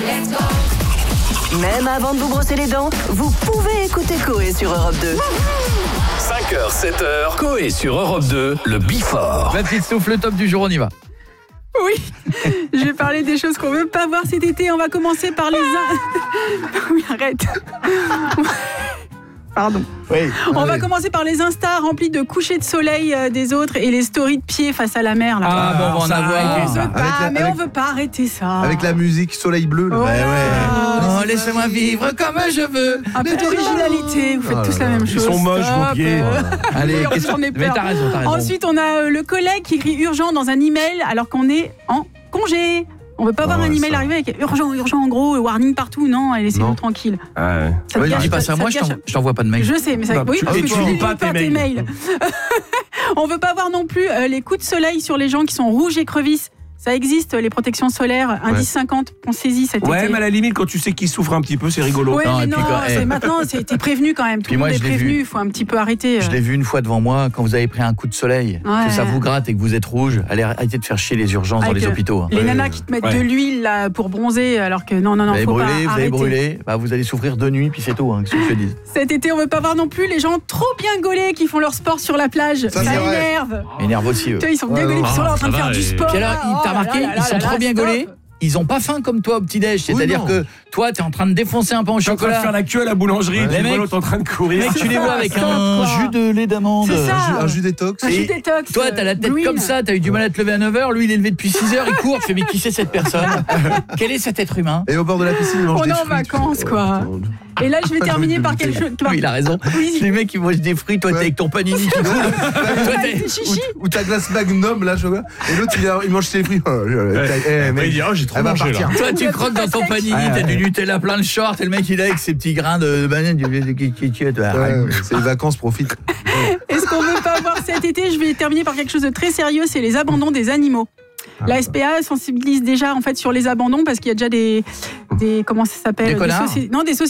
Même avant de vous brosser les dents, vous pouvez écouter Coé sur Europe 2. 5h, 7h, Coé sur Europe 2, le Before. La petite souffle, le top du jour, on y va. Oui, je vais parler des choses qu'on veut pas voir cet été. On va commencer par les... Oui, arrête. Pardon. Oui. On va commencer par les Insta remplis de couchers de soleil des autres et les stories de pieds face à la mer. Là. Ah bon, on va en avoir. On veut pas arrêter ça. Avec la musique Soleil Bleu. Là. Oh, laissez-moi vivre comme je veux. Un peu d'originalité, vous faites tous la même chose. Ils sont moches, vos pieds. Allez, Oui, j'en ai mais peur. t'as raison. Ensuite, on a le collègue qui écrit urgent dans un email alors qu'on est en congé. On veut pas voir un email arriver avec urgent en gros, warning partout. Non, laissez-nous tranquille. Ah ouais. Ça te gâche, dis pas ça, moi je t'envoie pas de mail. Je sais, mais ça... Bah, tu lis pas tes mails. On veut pas voir non plus les coups de soleil sur les gens qui sont rouges et crevisses. Ça existe, les protections solaires, indice 50, pensez-y cet été. Ouais, mais à la limite, quand tu sais qu'ils souffrent un petit peu, c'est rigolo. Ouais, Non, mais et puis non, maintenant, t'es prévenu quand même. Tout le monde est prévenu, il faut un petit peu arrêter. Je l'ai vu une fois devant moi, quand vous avez pris un coup de soleil, Ouais. que ça vous gratte et que vous êtes rouge, allez arrêtez de faire chier les urgences dans les hôpitaux. Les nanas qui te mettent de l'huile là, pour bronzer, alors que non, Vous allez faut pas brûler, arrêter. vous allez souffrir de nuit, puis c'est tout, qu'est-ce que je te dis. Cet été, on veut pas voir non plus les gens trop bien gaulés qui font leur sport sur la plage. Ça énerve. Énerve aussi eux. Tu vois, ils sont bien gaulés, qui sont là en train de faire du sport. Puis alors, t'as remarqué, ils sont trop bien gaulés. Ils ont pas faim comme toi au petit-déj, c'est-à-dire que toi t'es en train de défoncer un pain au Je suis en train de chocolat. faire la queue à la boulangerie, Ouais. tu Les vois mecs- l'autre en train de courir. Mec, tu les vois avec Stop, un quoi. jus de lait d'amande. C'est ça. Un jus détox. Un jus détox. Toi, t'as la tête Green. comme ça, t'as eu du mal à te lever à 9h, lui il est levé depuis 6h, il court, tu fais mais qui c'est cette personne? Quel est cet être humain? Et au bord de la piscine, il mange On des est en fruits. vacances, quoi. Et là, je vais terminer par quelque chose. Oui, il a raison. Oui. Les mecs ils mangent des fruits, toi t'es avec ton panini qui court. Toi, Avec t'es- des chichis. Ou ta glace Magnum, là, chocolat. Et l'autre, il mange ses fruits. Il dit, oh, j'ai trop elle va mangé, partir. là. Toi tu croques dans ton panini, t'as du Nutella plein de shorts et le mec il est avec ses petits grains de banane, C'est les vacances, profite. Et ce qu'on veut pas voir cet été, je vais terminer par quelque chose de très sérieux, c'est les abandons des animaux. La SPA sensibilise déjà en fait sur les abandons parce qu'il y a déjà des comment ça s'appelle, Des connards. des